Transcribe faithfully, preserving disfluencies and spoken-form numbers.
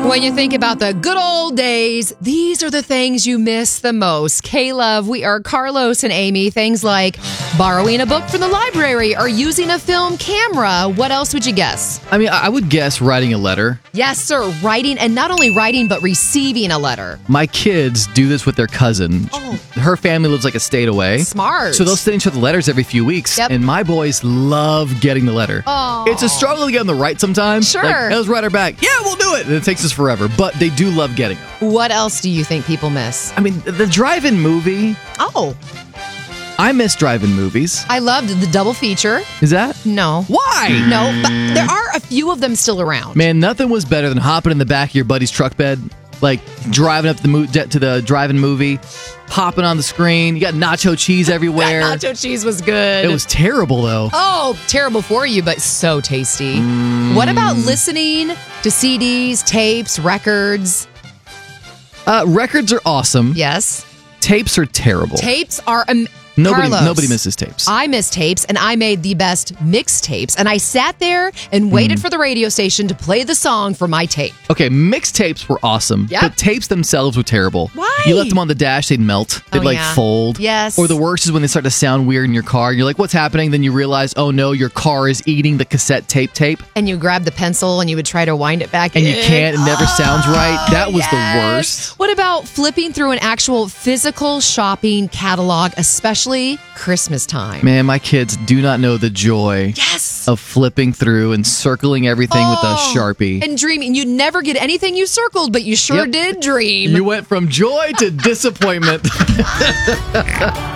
When you think about the good old days, these are the things you miss the most. K-Love, we are Carlos and Amy. Things like borrowing a book from the library or using a film camera. What else would you guess? I mean, I would guess writing a letter. Yes, sir. Writing, and not only writing, but receiving a letter. My kids do this with their cousin. Oh. Her family lives like a state away. Smart. So they'll send each other letters every few weeks. Yep. And my boys love getting the letter. Oh. It's a struggle to get them to write sometimes. Sure. Like, hey, let's write her back. Yeah, we'll do it. And it takes us forever. But they do love getting them. What else do you think people miss? I mean, the drive-in movie. Oh, I miss drive-in movies. I loved the double feature. Is that? No. Why? No, but there are a few of them still around. Man, nothing was better than hopping in the back of your buddy's truck bed, like driving up the mo- to the drive-in movie, popping on the screen. You got nacho cheese everywhere. That nacho cheese was good. It was terrible, though. Oh, terrible for you, but so tasty. Mm. What about listening to C Ds, tapes, records? Uh, records are awesome. Yes. Tapes are terrible. Tapes are... Um, Nobody, Carlos, nobody misses tapes. I miss tapes, and I made the best mixtapes. And I sat there and waited Mm. for the radio station to play the song for my tape. Okay, mixtapes were awesome, Yep. but tapes themselves were terrible. Why? You left them on the dash, they'd melt. They'd Oh, like yeah. fold. Yes. Or the worst is when they start to sound weird in your car. You're like, what's happening? Then you realize, oh no, your car is eating the cassette tape tape. And you grab the pencil and you would try to wind it back And in. you can't, it never sounds right. That was yes. the worst. What about flipping through an actual physical shopping catalog, especially Christmas time? Man, my kids do not know the joy Yes. of flipping through and circling everything with a Oh, Sharpie. And dreaming. You never get anything you circled, but you sure Yep. did dream. You went from joy to disappointment.